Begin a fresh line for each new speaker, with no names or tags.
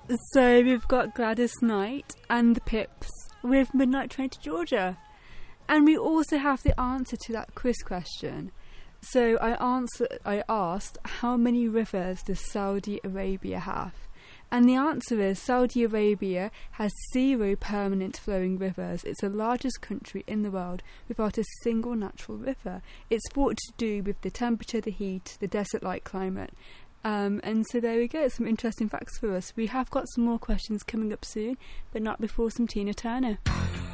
So we've got Gladys Knight and the Pips with Midnight Train to Georgia. And we also have the answer to that quiz question. So I asked, how many rivers does Saudi Arabia have? And the answer is Saudi Arabia has 0 permanent flowing rivers. It's the largest country in the world without a single natural river. It's thought to do with the temperature, the heat, the desert-like climate. And so there we go, some interesting facts for us. We have got some more questions coming up soon, but not before some Tina Turner.